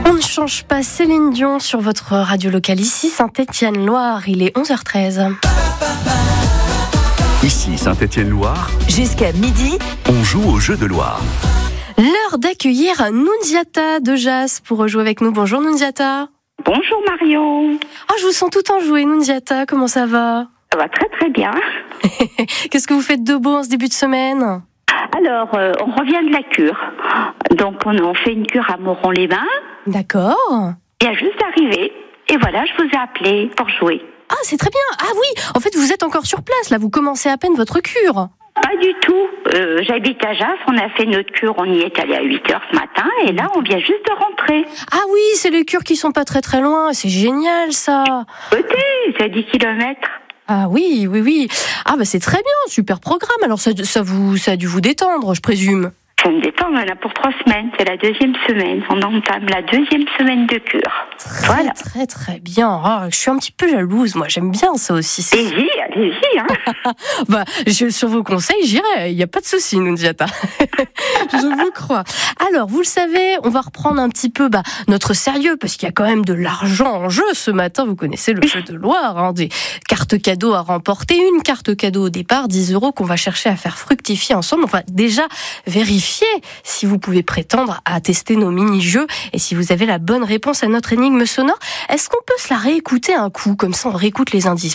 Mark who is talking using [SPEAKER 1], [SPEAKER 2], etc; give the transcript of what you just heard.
[SPEAKER 1] On ne change pas Céline Dion sur votre radio locale ici, Saint-Étienne-Loire. Il est 11h13.
[SPEAKER 2] Ici Saint-Étienne-Loire,
[SPEAKER 3] Jusqu'à midi,
[SPEAKER 2] on joue au jeu de Loire.
[SPEAKER 1] L'heure d'accueillir Nunziata de Jas pour jouer avec nous. Bonjour Nunziata.
[SPEAKER 4] Bonjour Marion.
[SPEAKER 1] Oh, je vous sens tout enjouée Nunziata, comment ça va?
[SPEAKER 4] Ça va très très bien.
[SPEAKER 1] Qu'est-ce que vous faites de beau en ce début de semaine?
[SPEAKER 4] Alors, on revient de la cure. Donc, on fait une cure à Moron-les-Bains.
[SPEAKER 1] D'accord.
[SPEAKER 4] Il y a juste arrivé. Et voilà, je vous ai appelé pour jouer.
[SPEAKER 1] Ah, c'est très bien. Ah oui, en fait, vous êtes encore sur place, là. Vous commencez à peine votre cure.
[SPEAKER 4] Pas du tout. J'habite à Jas. On a fait notre cure. On y est allé à 8h ce matin. Et là, on vient juste de rentrer.
[SPEAKER 1] Ah oui, c'est les cures qui sont pas très très loin. C'est génial, ça.
[SPEAKER 4] Côté, c'est 10 kilomètres.
[SPEAKER 1] Ah oui. Ah bah c'est très bien, super programme. Alors ça a dû vous détendre, je présume.
[SPEAKER 4] Ça me détend, on en a pour 3 semaines. C'est la 2e semaine. On entame la 2e semaine de cure. Voilà.
[SPEAKER 1] Très bien. Ah, je suis un petit peu jalouse, moi. J'aime bien ça aussi.
[SPEAKER 4] Allez-y. Hein.
[SPEAKER 1] Bah, sur vos conseils, j'irai. Il n'y a pas de souci, Nunziata. Je vous crois. Alors, vous le savez, on va reprendre un petit peu notre sérieux, parce qu'il y a quand même de l'argent en jeu ce matin. Vous connaissez le jeu de Loire, hein, des cartes cadeaux à remporter. Une carte cadeau au départ, 10 € qu'on va chercher à faire fructifier ensemble. Enfin, déjà, vérifier si vous pouvez prétendre à tester nos mini-jeux et si vous avez la bonne réponse à notre énigme sonore. Est-ce qu'on peut se la réécouter un coup? Comme ça, on réécoute les indices.